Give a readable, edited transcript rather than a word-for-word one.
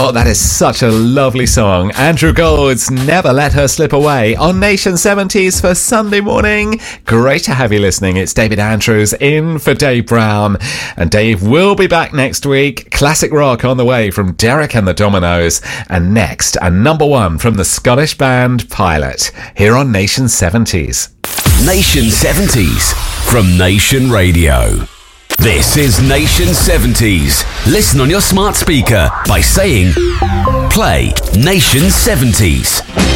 Oh, that is such a lovely song. Andrew Gould's Never Let Her Slip Away on Nation 70s for Sunday morning. Great to have you listening. It's David Andrews in for Dave Brown. And Dave will be back next week. Classic rock on the way from Derek and the Dominoes. And next, a number one from the Scottish band Pilot here on Nation 70s. Nation 70s from Nation Radio. This is Nation 70s. Listen on your smart speaker by saying, play Nation 70s.